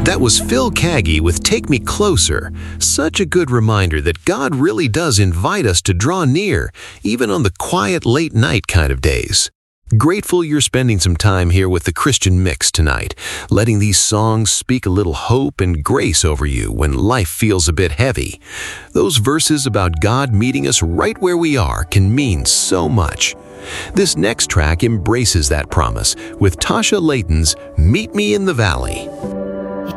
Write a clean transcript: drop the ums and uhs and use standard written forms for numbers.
That was Phil Kagi with Take Me Closer. Such a good reminder that God really does invite us to draw near, even on the quiet late night kind of days. Grateful you're spending some time here with the Christian Mix tonight, letting these songs speak a little hope and grace over you when life feels a bit heavy. Those verses about God meeting us right where we are can mean so much. This next track embraces that promise with Tasha Layton's Meet Me in the Valley.